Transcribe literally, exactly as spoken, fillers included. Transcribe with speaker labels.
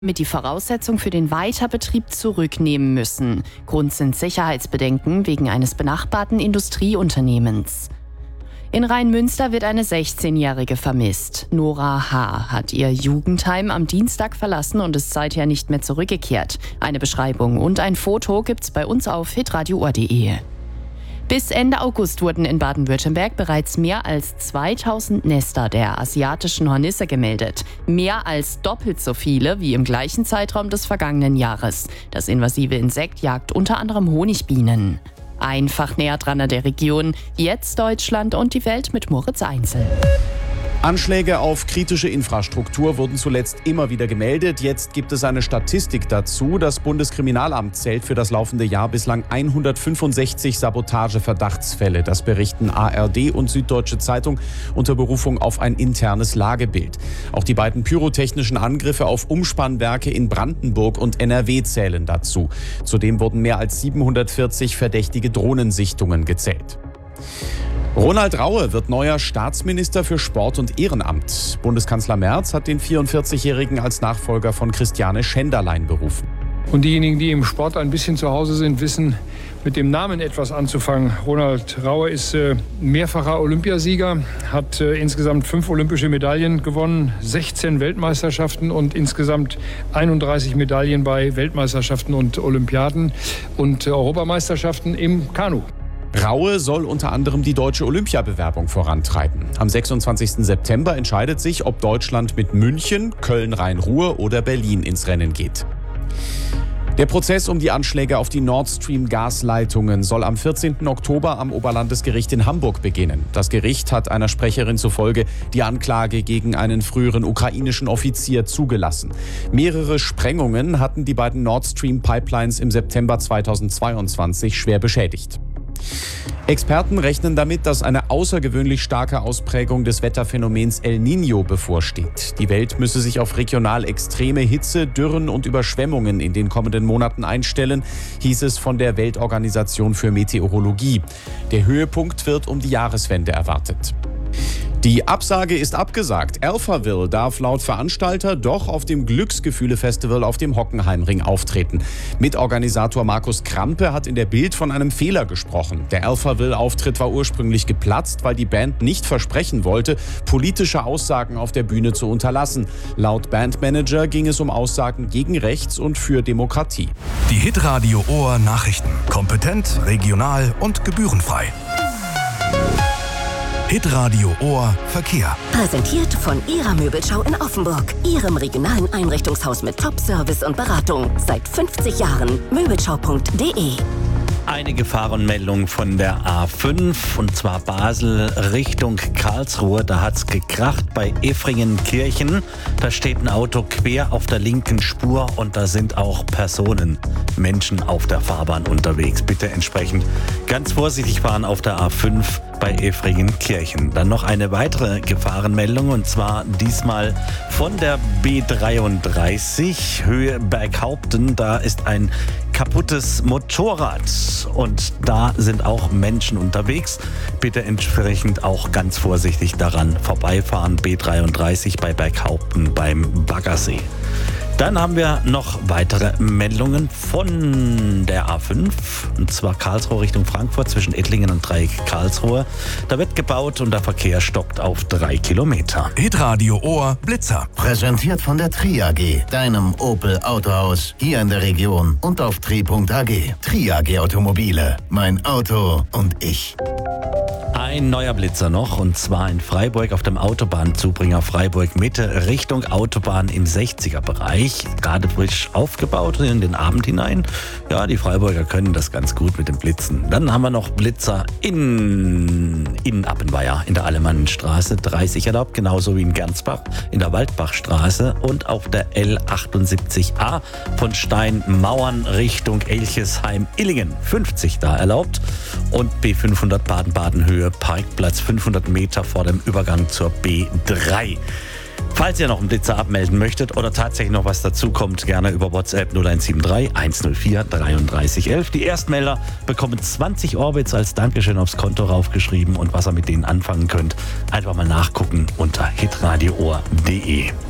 Speaker 1: mit die Voraussetzung für den Weiterbetrieb zurücknehmen müssen. Grund sind Sicherheitsbedenken wegen eines benachbarten Industrieunternehmens. In Rheinmünster wird eine sechzehnjährige vermisst. Nora H. hat ihr Jugendheim am Dienstag verlassen und ist seither nicht mehr zurückgekehrt. Eine Beschreibung und ein Foto gibt's bei uns auf hitradio punkt o r punkt de. Bis Ende August wurden in Baden-Württemberg bereits mehr als zweitausend Nester der asiatischen Hornisse gemeldet. Mehr als doppelt so viele wie im gleichen Zeitraum des vergangenen Jahres. Das invasive Insekt jagt unter anderem Honigbienen. Einfach näher dran an der Region. Jetzt Deutschland und die Welt mit Moritz Einzel.
Speaker 2: Anschläge auf kritische Infrastruktur wurden zuletzt immer wieder gemeldet. Jetzt gibt es eine Statistik dazu. Das Bundeskriminalamt zählt für das laufende Jahr bislang hundertfünfundsechzig Sabotageverdachtsfälle. Das berichten A R D und Süddeutsche Zeitung unter Berufung auf ein internes Lagebild. Auch die beiden pyrotechnischen Angriffe auf Umspannwerke in Brandenburg und N R W zählen dazu. Zudem wurden mehr als siebenhundertvierzig verdächtige Drohnensichtungen gezählt. Ronald Raue wird neuer Staatsminister für Sport und Ehrenamt. Bundeskanzler Merz hat den vierundvierzigjährigen als Nachfolger von Christiane Schenderlein berufen.
Speaker 3: Und diejenigen, die im Sport ein bisschen zu Hause sind, wissen mit dem Namen etwas anzufangen. Ronald Raue ist äh, mehrfacher Olympiasieger, hat äh, insgesamt fünf olympische Medaillen gewonnen, sechzehn Weltmeisterschaften und insgesamt einunddreißig Medaillen bei Weltmeisterschaften und Olympiaden und äh, Europameisterschaften im Kanu.
Speaker 2: Raue soll unter anderem die deutsche Olympiabewerbung vorantreiben. Am sechsundzwanzigsten September entscheidet sich, ob Deutschland mit München, Köln-Rhein-Ruhr oder Berlin ins Rennen geht. Der Prozess um die Anschläge auf die Nord Stream-Gasleitungen soll am vierzehnten Oktober am Oberlandesgericht in Hamburg beginnen. Das Gericht hat einer Sprecherin zufolge die Anklage gegen einen früheren ukrainischen Offizier zugelassen. Mehrere Sprengungen hatten die beiden Nord Stream-Pipelines im September zweitausendzweiundzwanzig schwer beschädigt. Experten rechnen damit, dass eine außergewöhnlich starke Ausprägung des Wetterphänomens El Niño bevorsteht. Die Welt müsse sich auf regional extreme Hitze, Dürren und Überschwemmungen in den kommenden Monaten einstellen, hieß es von der Weltorganisation für Meteorologie. Der Höhepunkt wird um die Jahreswende erwartet. Die Absage ist abgesagt. Alphaville darf laut Veranstalter doch auf dem Glücksgefühle-Festival auf dem Hockenheimring auftreten. Mitorganisator Markus Krampe hat in der Bild von einem Fehler gesprochen. Der Alphaville-Auftritt war ursprünglich geplatzt, weil die Band nicht versprechen wollte, politische Aussagen auf der Bühne zu unterlassen. Laut Bandmanager ging es um Aussagen gegen Rechts und für Demokratie.
Speaker 4: Die Hitradio Ohr Nachrichten. Kompetent, regional und gebührenfrei. Hitradio Ohr Verkehr.
Speaker 5: Präsentiert von Ihrer Möbelschau in Offenburg. Ihrem regionalen Einrichtungshaus mit Top-Service und Beratung. Seit fünfzig Jahren. Möbelschau punkt de.
Speaker 6: Eine Gefahrenmeldung von der A fünf, und zwar Basel Richtung Karlsruhe. Da hat's gekracht bei Efringenkirchen. Da steht ein Auto quer auf der linken Spur und da sind auch Personen, Menschen auf der Fahrbahn unterwegs. Bitte entsprechend ganz vorsichtig fahren auf der A fünf bei Efringenkirchen. Dann noch eine weitere Gefahrenmeldung, und zwar diesmal von der B dreiunddreißig Höhe Berghaupten. Da ist ein kaputtes Motorrad und da sind auch Menschen unterwegs. Bitte entsprechend auch ganz vorsichtig daran vorbeifahren. B dreiunddreißig bei Berghaupten beim Baggersee. Dann haben wir noch weitere Meldungen von der A fünf, und zwar Karlsruhe Richtung Frankfurt zwischen Ettlingen und Dreieck Karlsruhe. Da wird gebaut und der Verkehr stockt auf drei Kilometer.
Speaker 4: Hitradio Ohr Blitzer.
Speaker 7: Präsentiert von der Tri A G, deinem Opel Autohaus hier in der Region und auf tri punkt a g. Tri A G Automobile, mein Auto und ich.
Speaker 6: Ein neuer Blitzer noch, und zwar in Freiburg auf dem Autobahnzubringer Freiburg Mitte Richtung Autobahn im sechziger Bereich. Gerade frisch aufgebaut in den Abend hinein. Ja, die Freiburger können das ganz gut mit dem Blitzen. Dann haben wir noch Blitzer in, in Appenweier in der Alemannenstraße dreißig erlaubt, genauso wie in Gernsbach in der Waldbachstraße und auf der L achtundsiebzig A von Steinmauern Richtung Elchesheim-Illingen fünfzig da erlaubt und B fünfhundert Baden-Baden Höhe Parkplatz fünfhundert Meter vor dem Übergang zur B drei. Falls ihr noch einen Blitzer abmelden möchtet oder tatsächlich noch was dazu kommt, gerne über WhatsApp null eins sieben drei eins null vier dreiunddreißig elf. Die Erstmelder bekommen zwanzig Orbits als Dankeschön aufs Konto raufgeschrieben, und was ihr mit denen anfangen könnt, einfach mal nachgucken unter hitradio ohr punkt de.